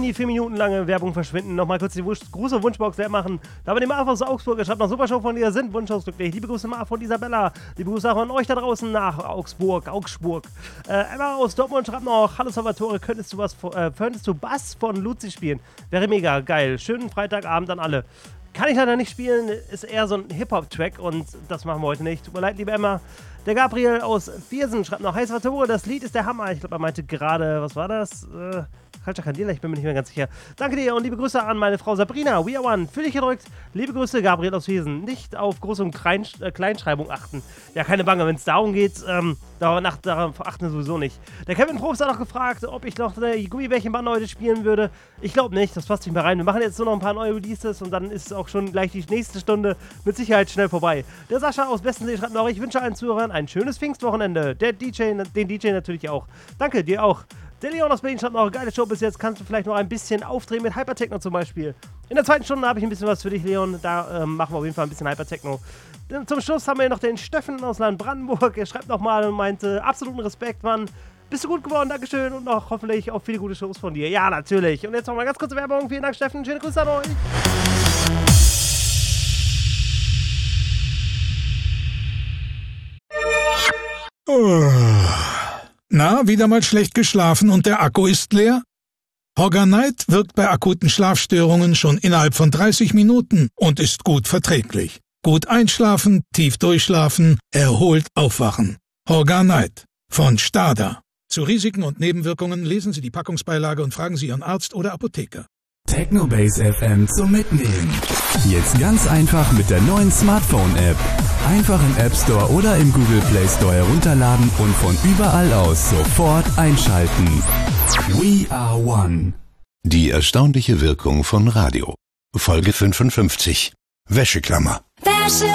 in die 4 Minuten lange Werbung verschwinden. Nochmal kurz die Gruß- und Wunschbox leer machen. Da haben wir den Marv aus Augsburg. Er schreibt noch super Show von dir, sind wunschhausglücklich. Liebe Grüße Marv und Isabella. Liebe Grüße auch an euch da draußen nach Augsburg. Emma aus Dortmund schreibt noch, hallo Salvatore, könntest du Bass von Luzi spielen? Wäre mega geil. Schönen Freitagabend an alle. Kann ich leider nicht spielen, ist eher so ein Hip-Hop-Track und das machen wir heute nicht. Tut mir leid, liebe Emma. Der Gabriel aus Viersen schreibt noch, hi Salvatore, das Lied ist der Hammer. Ich glaube, er meinte gerade, was war das? Falscher Kandidat, ich bin mir nicht mehr ganz sicher. Danke dir und liebe Grüße an meine Frau Sabrina. We are one. Für dich gedrückt. Liebe Grüße, Gabriel aus Viersen. Nicht auf Groß- und Kleinschreibung achten. Ja, keine Bange, wenn es darum geht, darauf achten wir sowieso nicht. Der Kevin Probst hat noch gefragt, ob ich noch eine Gummibärchenbande heute spielen würde. Ich glaube nicht, das passt nicht mehr rein. Wir machen jetzt nur noch ein paar neue Releases und dann ist auch schon gleich die nächste Stunde mit Sicherheit schnell vorbei. Der Sascha aus Bestensee schreibt noch, ich wünsche allen Zuhörern ein schönes Pfingstwochenende. Den DJ natürlich auch. Danke, dir auch. Der Leon aus Berlin schreibt noch, geile Show bis jetzt, kannst du vielleicht noch ein bisschen aufdrehen mit Hypertechno zum Beispiel. In der zweiten Stunde habe ich ein bisschen was für dich, Leon, da machen wir auf jeden Fall ein bisschen Hypertechno. Zum Schluss haben wir noch den Steffen aus Land Brandenburg, er schreibt nochmal und meinte, absoluten Respekt, Mann, bist du gut geworden, Dankeschön und noch hoffentlich auch viele gute Shows von dir. Ja, natürlich. Und jetzt nochmal ganz kurze Werbung, vielen Dank Steffen, schöne Grüße an euch. Na, wieder mal schlecht geschlafen und der Akku ist leer? Horganite wirkt bei akuten Schlafstörungen schon innerhalb von 30 Minuten und ist gut verträglich. Gut einschlafen, tief durchschlafen, erholt aufwachen. Horganite von Stada. Zu Risiken und Nebenwirkungen lesen Sie die Packungsbeilage und fragen Sie Ihren Arzt oder Apotheker. Technobase FM zum Mitnehmen. Jetzt ganz einfach mit der neuen Smartphone-App. Einfach im App Store oder im Google Play Store herunterladen und von überall aus sofort einschalten. We are one. Die erstaunliche Wirkung von Radio. Folge 55. Wäscheklammer.